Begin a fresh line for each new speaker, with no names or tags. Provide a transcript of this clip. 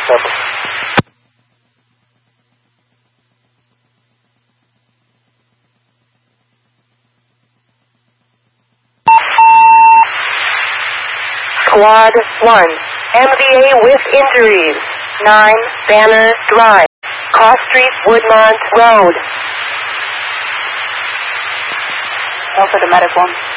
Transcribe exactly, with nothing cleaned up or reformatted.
seven.
Squad one, M V A with injuries, nine Banner Drive, Cross Street, Woodmont Road.
Also the medic one.